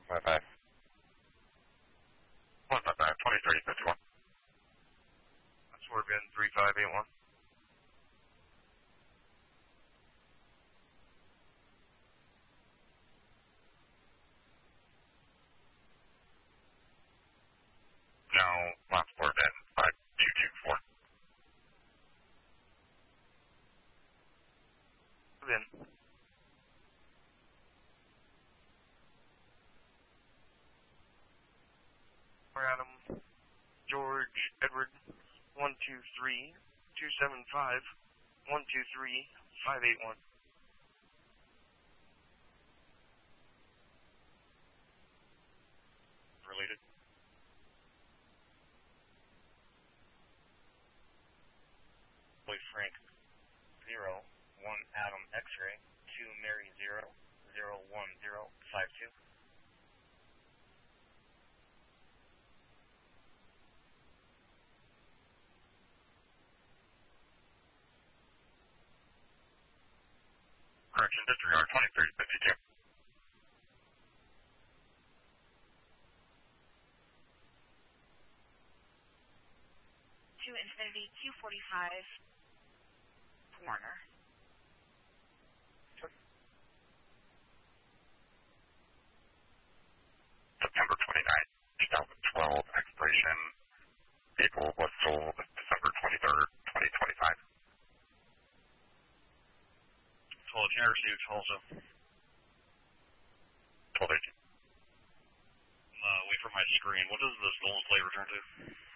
155. 155, 2351. That's Scorpion 3581. Now, last word in 5224. In. Adam, George, Edward, 123 275 123 581. Related. Boy Frank 0 1 Adam X-ray 2 Mary 0 0 1 0 5 2. Correction, disregard 2352. 245 Warner. September 29, 2012, expiration. Vehicle was sold December 23rd, 2025. 12 10 received also. 1218. Wait for my screen. What does the stolen plate return to?